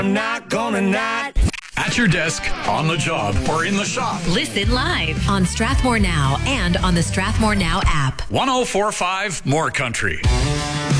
I'm not gonna not. At your desk, on the job, or in the shop. Listen live on Strathmore Now and on the Strathmore Now app. 1045 More Country.